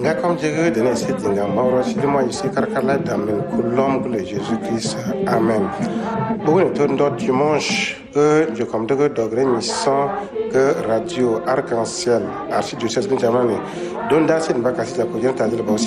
nga comme Dieu de ne sait dinga mauro si moi ici karkala d'amen l'homme de Jésus-Christ amen. Bon ton dimanche je comme de degré mission que radio arc-en-ciel archidiocèse de Jamani don da sin bakasi la ko jenta de